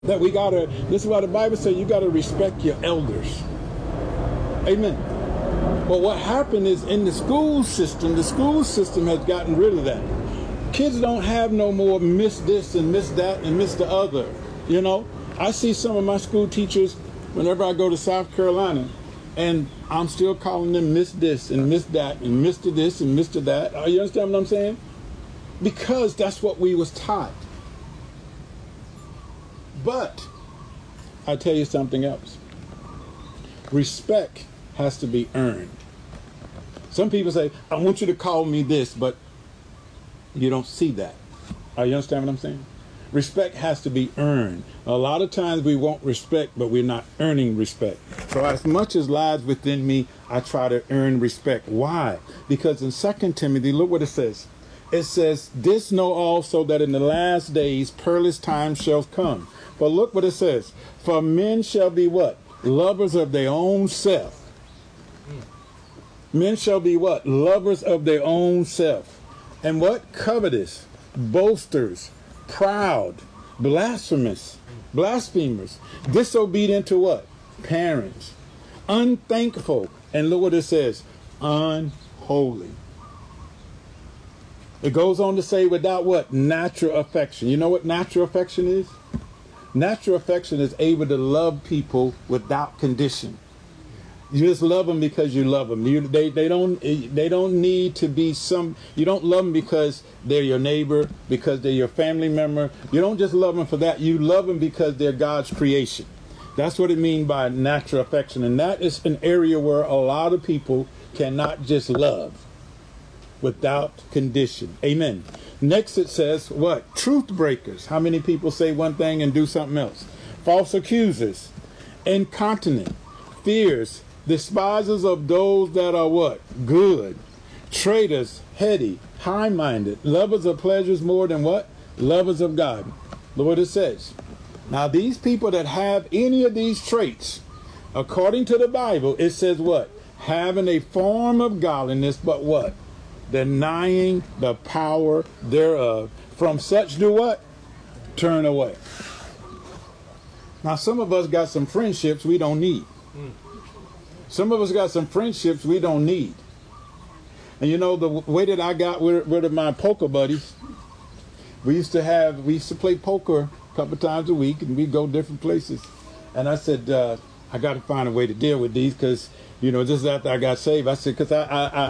That this is why the Bible says you gotta respect your elders. Amen. But what happened is in the school system has gotten rid of that. Kids don't have no more miss this and miss that and miss the other. You know, I see some of my school teachers whenever I go to South Carolina, and I'm still calling them Miss this and Miss that and Mr. this and Mr. that. You understand what I'm saying? Because that's what we was taught. But I tell you something else. Respect has to be earned. Some people say, I want you to call me this, but you don't see that. You understand what I'm saying? Respect has to be earned. A lot of times we want respect, but we're not earning respect. So as much as lies within me, I try to earn respect. Why? Because in 2 Timothy, look what it says. It says, this know also that in the last days perilous times shall come. But look what it says. For men shall be what? Lovers of their own self. Men shall be what? Lovers of their own self. And what? Covetous, boasters, proud, blasphemous, blasphemers, disobedient to what? Parents, unthankful, and look what it says, unholy. It goes on to say without what? Natural affection. You know what natural affection is? Natural affection is able to love people without condition. You just love them because you love them. They don't need to be some. You don't love them because they're your neighbor, because they're your family member. You don't just love them for that. You love them because they're God's creation. That's what it means by natural affection, and that is an area where a lot of people cannot just love without condition. Amen. Next it says what? Truth breakers. How many people say one thing and do something else? False accusers, incontinent, fears, despisers of those that are what? Good, traitors, heady, high-minded, lovers of pleasures more than what? Lovers of God. Look what it says. Now these people that have any of these traits, according to the Bible, it says what? Having a form of godliness, but what? Denying the power thereof. From such do what? Turn away. Now some of us got some friendships we don't need. Some of us got some friendships we don't need. And you know, the way that I got rid of my poker buddies, we used to play poker a couple times a week, and we'd go different places. And I said, I got to find a way to deal with these, because, you know, just after I got saved, I said, because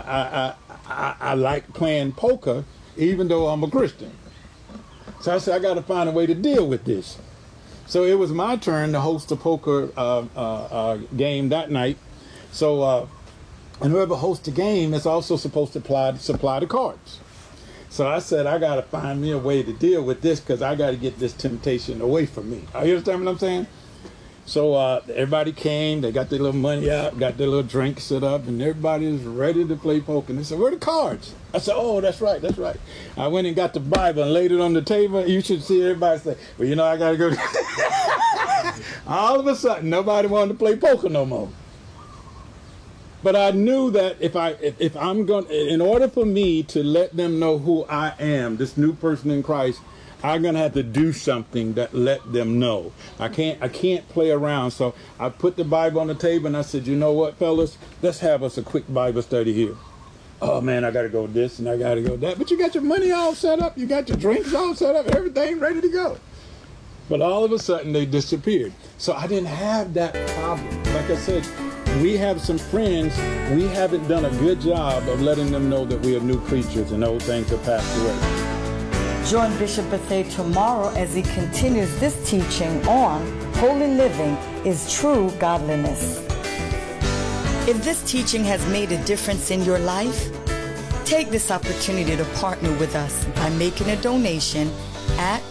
I like playing poker, even though I'm a Christian. So I said, I got to find a way to deal with this. So it was my turn to host a poker game that night. So, and whoever hosts the game is also supposed to supply the cards. So I said, I got to find me a way to deal with this, because I got to get this temptation away from me. You understand what I'm saying? So everybody came, they got their little money out, got their little drink set up, and everybody was ready to play poker. And they said, where are the cards? I said, oh, that's right, that's right. I went and got the Bible and laid it on the table. You should see everybody say, well, you know, I got to go. All of a sudden, nobody wanted to play poker no more. But I knew that if I'm going, in order for me to let them know who I am, this new person in Christ, I'm gonna have to do something that let them know. I can't play around. So I put the Bible on the table and I said, you know what, fellas, let's have us a quick Bible study here. Oh man, I gotta go this and I gotta go that. But you got your money all set up, you got your drinks all set up, everything ready to go. But all of a sudden they disappeared. So I didn't have that problem. Like I said, we have some friends, we haven't done a good job of letting them know that we are new creatures and old things have passed away. Join Bishop Bethea tomorrow as he continues this teaching on Holy Living is True Godliness. If this teaching has made a difference in your life, take this opportunity to partner with us by making a donation at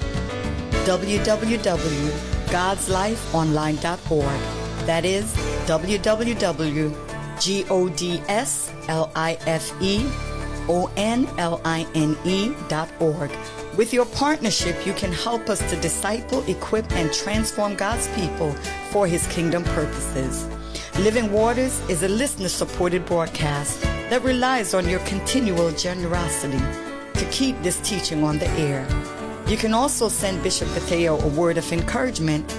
www.godslifeonline.org. That is www.godslifeonline.org. With your partnership, you can help us to disciple, equip, and transform God's people for His kingdom purposes. Living Waters is a listener-supported broadcast that relies on your continual generosity to keep this teaching on the air. You can also send Bishop Bethea a word of encouragement